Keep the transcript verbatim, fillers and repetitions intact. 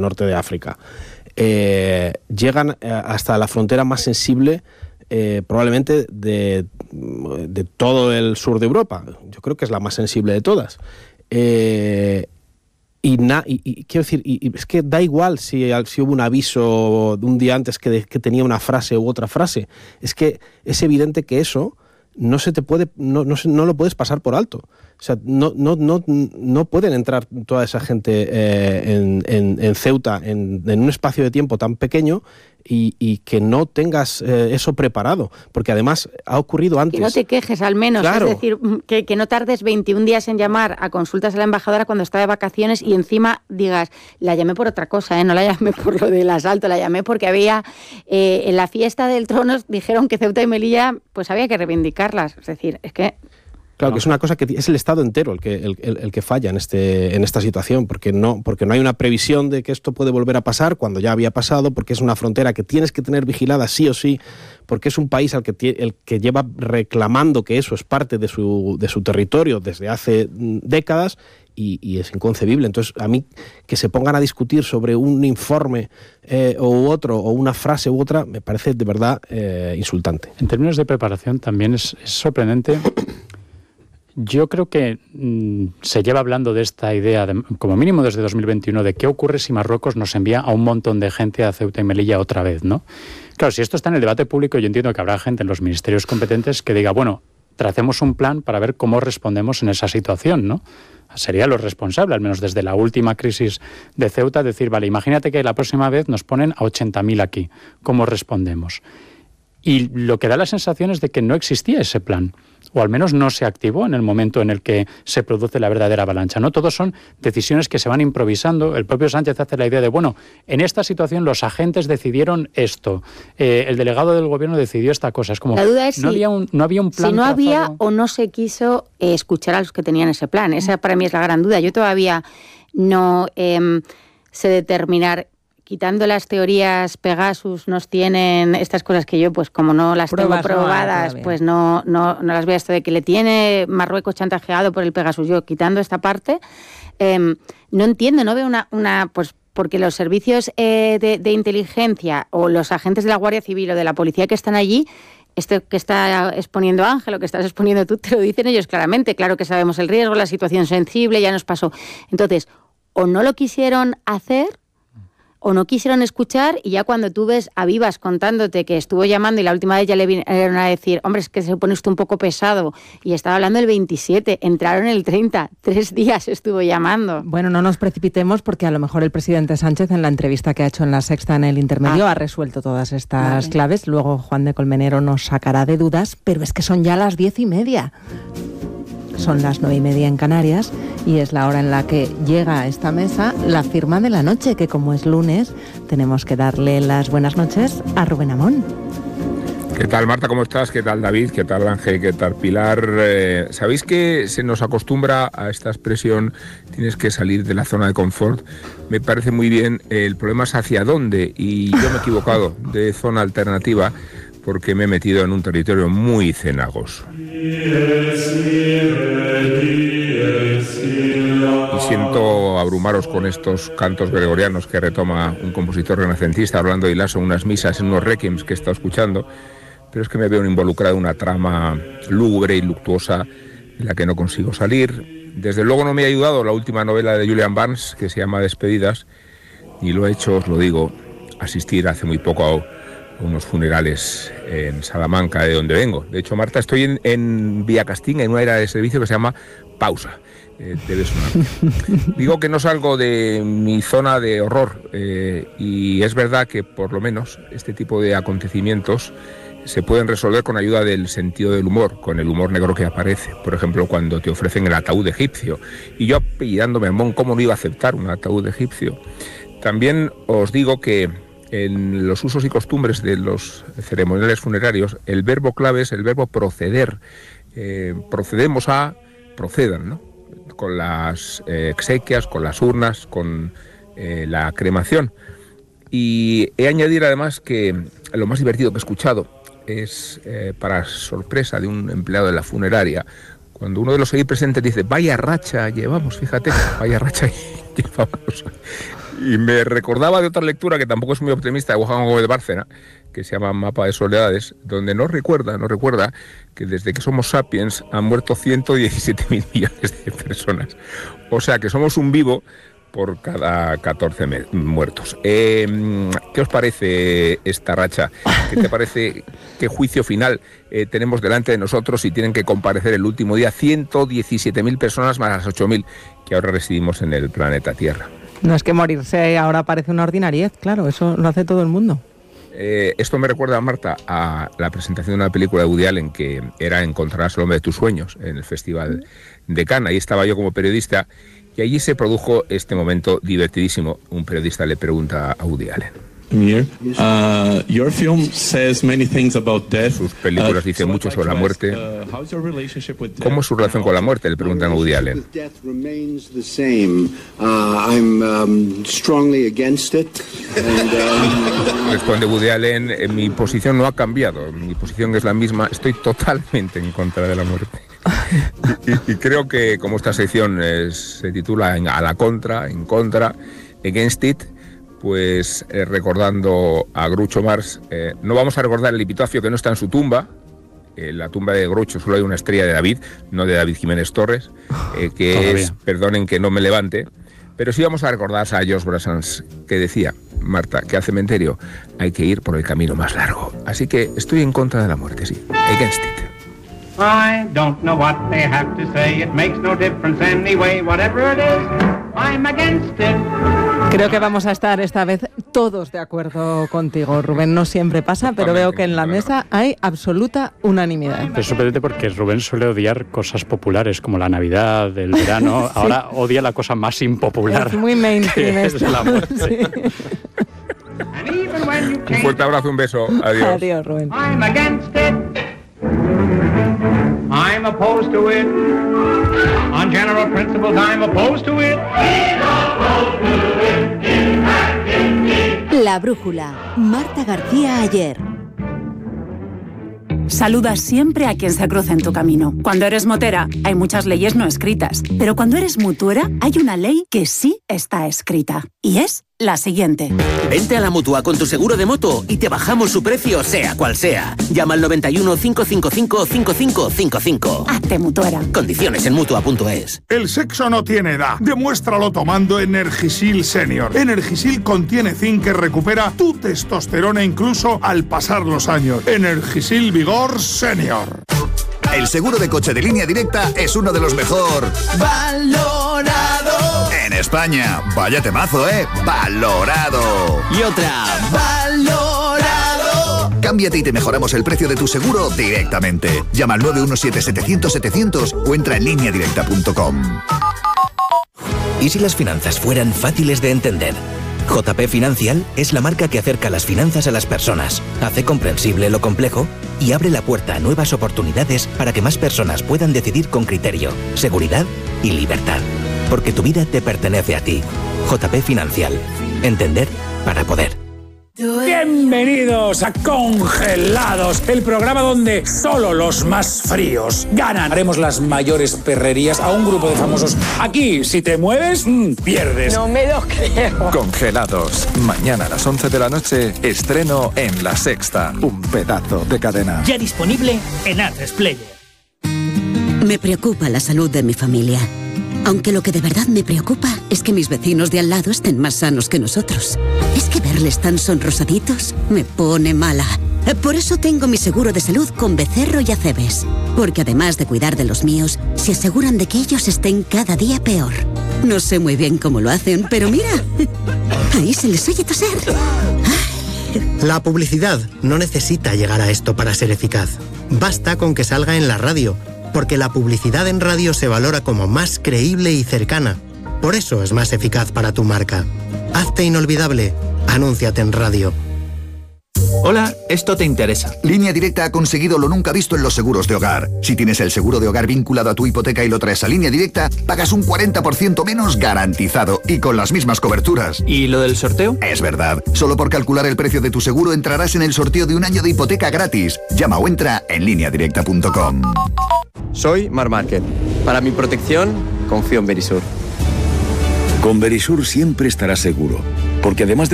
norte de África. Eh, llegan hasta la frontera más sensible eh, probablemente de, de todo el sur de Europa. Yo creo que es la más sensible de todas. Eh, y, na, y, y quiero decir, y, y es que da igual si, si hubo un aviso de un día antes que, de, que tenía una frase u otra frase. Es que es evidente que eso no se te puede, no, no, no lo puedes pasar por alto. O sea, no, no, no, no pueden entrar toda esa gente eh, en, en, en Ceuta en, en un espacio de tiempo tan pequeño y, y que no tengas eh, eso preparado, porque además ha ocurrido antes. Que no te quejes al menos, claro. Es decir, que, que no tardes veintiún días en llamar a consultas a la embajadora cuando está de vacaciones y encima digas, la llamé por otra cosa, ¿eh? No la llamé por lo del asalto, la llamé porque había, eh, en la fiesta del trono dijeron que Ceuta y Melilla pues había que reivindicarlas, es decir, es que... Claro, que es una cosa que es el Estado entero el que, el, el, el que falla en, este, en esta situación, porque no, porque no hay una previsión de que esto puede volver a pasar cuando ya había pasado, porque es una frontera que tienes que tener vigilada sí o sí, porque es un país al que, el que lleva reclamando que eso es parte de su, de su territorio desde hace décadas y, y es inconcebible. Entonces, a mí que se pongan a discutir sobre un informe eh, u otro, o una frase u otra, me parece de verdad eh, insultante. En términos de preparación también es, es sorprendente. Yo creo que mmm, se lleva hablando de esta idea, de, como mínimo desde dos mil veintiuno, de qué ocurre si Marruecos nos envía a un montón de gente a Ceuta y Melilla otra vez, ¿no? Claro, si esto está en el debate público, yo entiendo que habrá gente en los ministerios competentes que diga, bueno, tracemos un plan para ver cómo respondemos en esa situación, ¿no? Sería lo responsable, al menos desde la última crisis de Ceuta, decir, vale, imagínate que la próxima vez nos ponen a ochenta mil aquí, ¿cómo respondemos? Y lo que da la sensación es de que no existía ese plan, o al menos no se activó en el momento en el que se produce la verdadera avalancha, ¿no? Todos son decisiones que se van improvisando. El propio Sánchez hace la idea de, bueno, en esta situación los agentes decidieron esto, eh, el delegado del gobierno decidió esta cosa. Es como, la duda es no, si, había un, no había un plan si no trazado. había o no se quiso eh, escuchar a los que tenían ese plan. Esa para mí es la gran duda. Yo todavía no eh, sé determinar... Quitando las teorías Pegasus, nos tienen estas cosas que yo, pues como no las Pruebas tengo probadas, no pues no, no, no las veo. Esto de que le tiene Marruecos chantajeado por el Pegasus. Yo, quitando esta parte, eh, no entiendo, no veo una... una pues porque los servicios eh, de, de inteligencia o los agentes de la Guardia Civil o de la policía que están allí, esto que está exponiendo Ángel o que estás exponiendo tú, te lo dicen ellos claramente. Claro que sabemos el riesgo, la situación sensible, ya nos pasó. Entonces, o no lo quisieron hacer... o no quisieron escuchar, y ya cuando tú ves a Vivas contándote que estuvo llamando y la última vez ya le vinieron a decir, hombre, es que se pone usted un poco pesado, y estaba hablando el veintisiete, entraron el treinta, tres días estuvo llamando. Bueno, no nos precipitemos porque a lo mejor el presidente Sánchez en la entrevista que ha hecho en La Sexta en el intermedio ah. ha resuelto todas estas vale. claves, luego Juan de Colmenero nos sacará de dudas, pero es que son ya las diez y media. Son las nueve y media en Canarias y es la hora en la que llega a esta mesa la firma de la noche, que como es lunes tenemos que darle las buenas noches a Rubén Amón. ¿Qué tal, Marta? ¿Cómo estás? ¿Qué tal, David? ¿Qué tal, Ángel? ¿Qué tal, Pilar? Eh, ¿Sabéis que se nos acostumbra a esta expresión, tienes que salir de la zona de confort? Me parece muy bien. El problema es hacia dónde, y yo me he equivocado de zona alternativa porque me he metido en un territorio muy cenagoso. Y siento abrumaros con estos cantos gregorianos que retoma un compositor renacentista, Orlando Di Lasso, en unas misas, en unos requiems que he estado escuchando, pero es que me veo involucrado en una trama lúgubre y luctuosa de la que no consigo salir. Desde luego no me ha ayudado la última novela de Julian Barnes, que se llama Despedidas, y lo he hecho, os lo digo, asistir hace muy poco a unos funerales en Salamanca, de donde vengo. De hecho, Marta, estoy en, en Vía Castín, en una área de servicio que se llama Pausa. Eh, debe sonar. Digo que no salgo de mi zona de horror, eh, y es verdad que por lo menos este tipo de acontecimientos se pueden resolver con ayuda del sentido del humor, con el humor negro que aparece. Por ejemplo, cuando te ofrecen el ataúd egipcio. Y yo, apellidándome Amón, ¿cómo no iba a aceptar un ataúd egipcio? También os digo que en los usos y costumbres de los ceremoniales funerarios, el verbo clave es el verbo proceder. Eh, procedemos a, procedan, ¿no? Con las eh, exequias, con las urnas, con eh, la cremación. Y he añadido además que lo más divertido que he escuchado es, eh, para sorpresa de un empleado de la funeraria, cuando uno de los ahí presentes dice, vaya racha llevamos, fíjate, vaya racha llevamos. Y me recordaba de otra lectura que tampoco es muy optimista, de Juan Gómez de Bárcena, que se llama Mapa de Soledades, donde no recuerda, no recuerda que desde que somos sapiens han muerto ciento diecisiete mil millones de personas. O sea que somos un vivo por cada catorce muertos. Eh, ¿Qué os parece esta racha? ¿Qué te parece? ¿Qué juicio final eh, tenemos delante de nosotros y tienen que comparecer el último día ciento diecisiete mil personas más las ocho mil que ahora residimos en el planeta Tierra? No es que morirse ahora parece una ordinariez, claro, eso lo hace todo el mundo. Eh, esto me recuerda, Marta, a la presentación de una película de Woody Allen que era Encontrarás al hombre de tus sueños en el Festival de Cannes. Ahí estaba yo como periodista y allí se produjo este momento divertidísimo. Un periodista le pregunta a Woody Allen. Uh, your film says many things about death. Sus películas uh, dicen so mucho like sobre la muerte. Ask, uh, ¿Cómo es su relación con la muerte? Le preguntan a Woody Allen. Responde Woody Allen, mi posición no ha cambiado, mi posición es la misma, estoy totalmente en contra de la muerte. Y, y creo que como esta sección es, se titula en, a la contra, en contra, against it, pues eh, recordando a Groucho Marx, eh, no vamos a recordar el epitafio que no está en su tumba. En la tumba de Groucho solo hay una estrella de David, no de David Jiménez Torres, eh, que Todavía. es, perdonen que no me levante, pero sí vamos a recordar a Josh Brassens, que decía, Marta, que al cementerio hay que ir por el camino más largo. Así que estoy en contra de la muerte, sí, against it. I don't know what they have to say, it makes no difference anyway, whatever it is, I'm against it. Creo que vamos a estar esta vez todos de acuerdo contigo, Rubén. No siempre pasa, pero veo que en la mesa hay absoluta unanimidad. Es sorprendente porque Rubén suele odiar cosas populares como la Navidad, el verano. Sí. Ahora odia la cosa más impopular. Es muy mainstream es la muerte. Sí. Un fuerte abrazo, un beso. Adiós. Adiós, Rubén. I'm against it. I'm opposed to it. On general principles, I'm opposed to it. La brújula. Marta García Ayer. Saluda siempre a quien se cruce en tu camino. Cuando eres motera, hay muchas leyes no escritas. Pero cuando eres mutuera, hay una ley que sí está escrita. Y es la siguiente. Vente a la Mutua con tu seguro de moto y te bajamos su precio, sea cual sea. Llama al noventa y uno, cinco cinco cinco, cinco cinco cinco cinco. Hazte mutuera. Condiciones en Mutua punto es. El sexo no tiene edad. Demuéstralo tomando Energisil Senior. Energisil contiene zinc que recupera tu testosterona incluso al pasar los años. Energisil Vigor Senior. El seguro de coche de Línea Directa es uno de los mejor valorado en España. Vaya temazo, ¿eh? Valorado. Y otra. Valorado. Cámbiate y te mejoramos el precio de tu seguro directamente. Llama al nueve uno siete, setecientos, setecientos o entra en línea directa punto com. ¿Y si las finanzas fueran fáciles de entender? J P Financial es la marca que acerca las finanzas a las personas, hace comprensible lo complejo y abre la puerta a nuevas oportunidades para que más personas puedan decidir con criterio, seguridad y libertad. Porque tu vida te pertenece a ti. J P Financial. Entender para poder. Bienvenidos a Congelados, el programa donde solo los más fríos ganan. Haremos las mayores perrerías a un grupo de famosos. Aquí, si te mueves, mmm, pierdes. No me lo creo. Congelados. Mañana a las once de la noche, estreno en La Sexta. Un pedazo de cadena. Ya disponible en A tres Player. Me preocupa la salud de mi familia. Aunque lo que de verdad me preocupa es que mis vecinos de al lado estén más sanos que nosotros. Es que verles tan sonrosaditos me pone mala. Por eso tengo mi seguro de salud con Becerro y Acebes. Porque además de cuidar de los míos, se aseguran de que ellos estén cada día peor. No sé muy bien cómo lo hacen, pero mira, ahí se les oye toser. La publicidad no necesita llegar a esto para ser eficaz. Basta con que salga en la radio. Porque la publicidad en radio se valora como más creíble y cercana. Por eso es más eficaz para tu marca. Hazte inolvidable. Anúnciate en radio. Hola, esto te interesa. Línea Directa ha conseguido lo nunca visto en los seguros de hogar. Si tienes el seguro de hogar vinculado a tu hipoteca y lo traes a Línea Directa, pagas un cuarenta por ciento menos garantizado y con las mismas coberturas. ¿Y lo del sorteo? Es verdad. Solo por calcular el precio de tu seguro entrarás en el sorteo de un año de hipoteca gratis. Llama o entra en línea directa punto com. Soy Mar Márquez. Para mi protección, confío en Verisur. Con Verisur siempre estarás seguro, porque además de